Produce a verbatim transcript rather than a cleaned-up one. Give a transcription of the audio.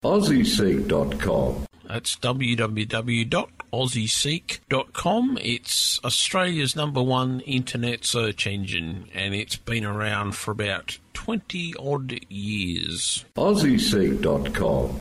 aussie seek dot com. That's w w w dot aussie seek dot com. It's Australia's number one internet search engine, and it's been around for about twenty odd years. aussie seek dot com.